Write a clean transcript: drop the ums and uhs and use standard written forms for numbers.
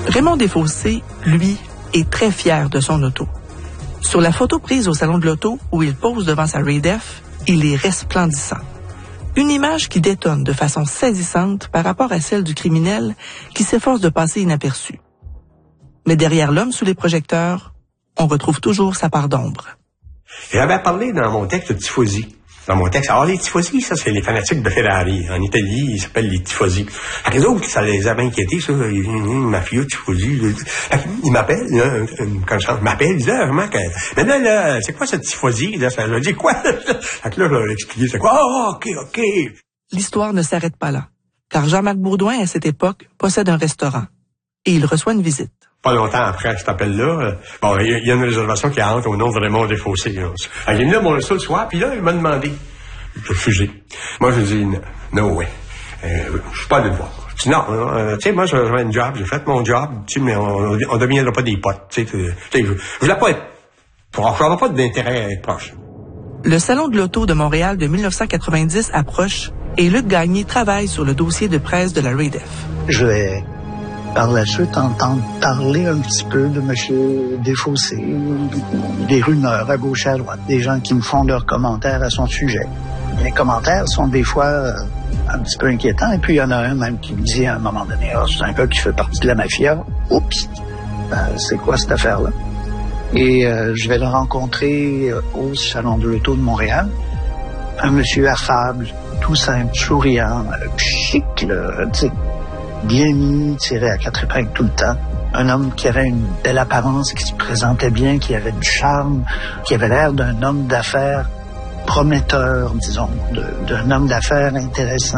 Raymond Desfossés, lui, est très fier de son auto. Sur la photo prise au Salon de l'Auto, où il pose devant sa Raid-F, il est resplendissant. Une image qui détonne de façon saisissante par rapport à celle du criminel qui s'efforce de passer inaperçu. Mais derrière l'homme sous les projecteurs, on retrouve toujours sa part d'ombre. J'avais parlé dans mon texte de tifosi. Dans mon texte, les tifosi, ça, c'est les fanatiques de Ferrari. En Italie, ils s'appellent les tifosi. Fait que les autres, ça les avait inquiétés, ça. Mafia, tifosi. Ils m'appellent, là, quand je m'appelle, ils disent, vraiment, mais là, c'est quoi cette tifosi, là? Ça veut dire quoi? Fait que là, je leur ai expliqué, c'est quoi? OK. L'histoire ne s'arrête pas là, car Jean-Marc Bourdouin, à cette époque, possède un restaurant. Et il reçoit une visite. Pas longtemps après cet appel-là, il y a une réservation qui entre au nom de Raymond Desfossés. Il est venu à mon resto le soir, puis là, il m'a demandé. J'ai refusé. Moi, je dis, no way. Je suis pas allé le voir. Je dis, non, tu sais, moi, j'avais une job, j'ai fait mon job, tu sais, mais on ne deviendra pas des potes. Tu sais, je voulais pas être proche, j'avais pas d'intérêt à être proche. Le Salon de l'Auto de Montréal de 1990 approche et Luc Gagné travaille sur le dossier de presse de la Raid-F. Je vais par la suite entendre parler un petit peu de M. Desfossés, des rumeurs à gauche et à droite, des gens qui me font leurs commentaires à son sujet. Les commentaires sont des fois un petit peu inquiétants, et puis il y en a un même qui me dit à un moment donné, c'est un gars qui fait partie de la mafia. Oups, c'est quoi cette affaire-là? Et je vais le rencontrer au Salon de l'Auto de Montréal. Un monsieur affable, tout simple, souriant, chic, là, tu sais, bien mis, tiré à 4 épingles tout le temps. Un homme qui avait une belle apparence, qui se présentait bien, qui avait du charme, qui avait l'air d'un homme d'affaires prometteur, disons, d'un homme d'affaires intéressant.